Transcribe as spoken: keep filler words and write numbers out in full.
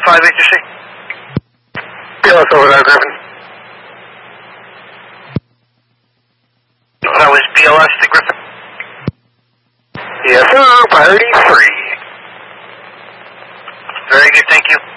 five H C. B L S over there, Griffin. That was B L S to Griffin. Yes, sir. Priority three. Very good, thank you.